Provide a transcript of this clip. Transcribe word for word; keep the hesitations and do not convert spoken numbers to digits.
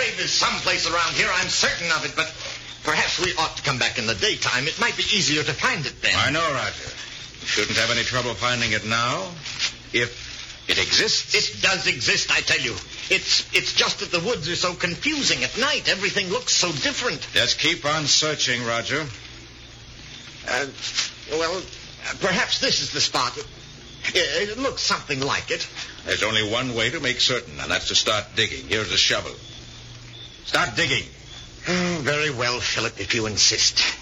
cave is someplace around here. I'm certain of it, but perhaps we ought to come back in the daytime. It might be easier to find it then. I know, Roger. Shouldn't have any trouble finding it now. If it exists. It does exist, I tell you. It's it's just that the woods are so confusing at night. Everything looks so different. Just keep on searching, Roger. Uh, well, perhaps this is the spot. It, it looks something like it. There's only one way to make certain, and that's to start digging. Here's a shovel. Start digging. Oh, very well, Philip, if you insist.